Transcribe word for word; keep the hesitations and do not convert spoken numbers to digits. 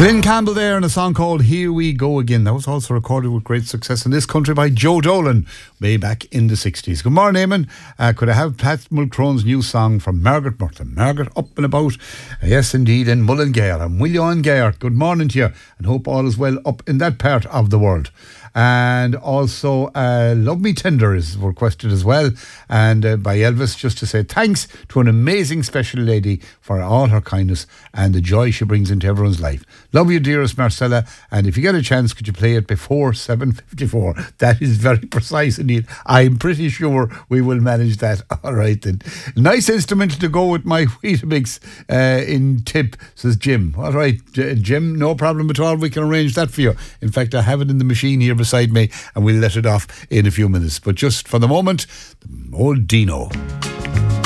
Glenn Campbell there in a song called Here We Go Again. That was also recorded with great success in this country by Joe Dolan way back in the sixties. Good morning, Eamon. Uh, could I have Pat Mulcrone's new song from Margaret Murton? Margaret up and about. Uh, yes, indeed, in Mullingar. And William Gare, good morning to you and hope all is well up in that part of the world. And also uh, Love Me Tender is requested as well, and uh, by Elvis, just to say thanks to an amazing special lady for all her kindness and the joy she brings into everyone's life. Love you, dearest Marcella, and if you get a chance, could you play it before seven fifty-four? That is very precise indeed. I'm pretty sure we will manage that. All right then. Nice instrument to go with my Weetabix uh, in tip, says Jim. All right, J- Jim, no problem at all. We can arrange that for you. In fact, I have it in the machine here beside me and we'll let it off in a few minutes. But just for the moment, old Dino.